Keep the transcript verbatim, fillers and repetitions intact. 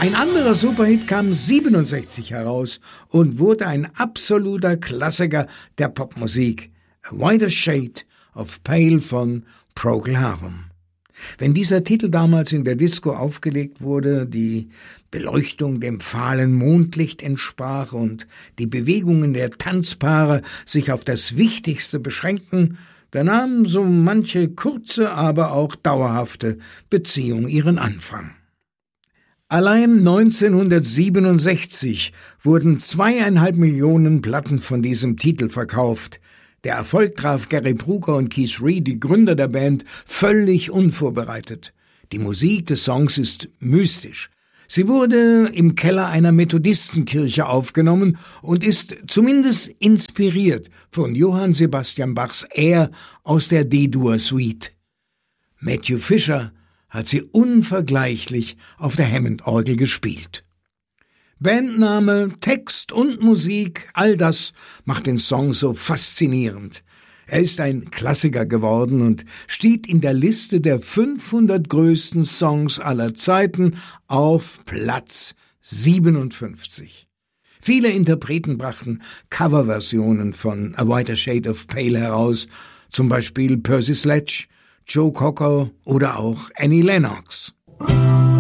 Ein anderer Superhit kam siebenundsechzig heraus und wurde ein absoluter Klassiker der Popmusik. A Whiter Shade of Pale von Procol Harum. Wenn dieser Titel damals in der Disco aufgelegt wurde, die Beleuchtung dem fahlen Mondlicht entsprach und die Bewegungen der Tanzpaare sich auf das Wichtigste beschränkten, da nahm so manche kurze, aber auch dauerhafte Beziehung ihren Anfang. Allein neunzehnhundertsiebenundsechzig wurden zweieinhalb Millionen Platten von diesem Titel verkauft. Der Erfolg traf Gary Brooker und Keith Reed, die Gründer der Band, völlig unvorbereitet. Die Musik des Songs ist mystisch. Sie wurde im Keller einer Methodistenkirche aufgenommen und ist zumindest inspiriert von Johann Sebastian Bachs Air aus der D-Dur-Suite. Matthew Fisher hat sie unvergleichlich auf der Hammond-Orgel gespielt. Bandname, Text und Musik, all das macht den Song so faszinierend. Er ist ein Klassiker geworden und steht in der Liste der fünfhundert größten Songs aller Zeiten auf Platz siebenundfünfzig. Viele Interpreten brachten Coverversionen von A Whiter Shade of Pale heraus, zum Beispiel Percy Sledge, Joe Cocker oder auch Annie Lennox.